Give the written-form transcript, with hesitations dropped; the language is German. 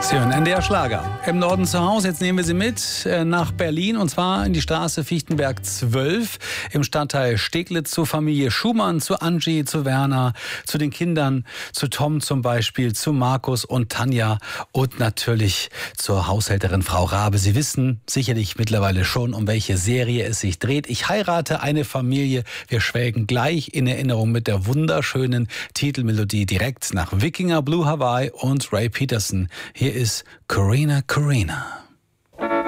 Sie hören NDR Schlager. Im Norden zu Hause. Jetzt nehmen wir Sie mit nach Berlin und zwar in die Straße Fichtenberg 12 im Stadtteil Steglitz zur Familie Schumann, zu Angie, zu Werner, zu den Kindern, zu Tom zum Beispiel, zu Markus und Tanja und natürlich zur Haushälterin Frau Rabe. Sie wissen sicherlich mittlerweile schon, um welche Serie es sich dreht. Ich heirate eine Familie. Wir schwelgen gleich in Erinnerung mit der wunderschönen Titelmelodie direkt nach Wikinger, Blue Hawaii und Ray Peterson. Hier ist Corrina Corrina.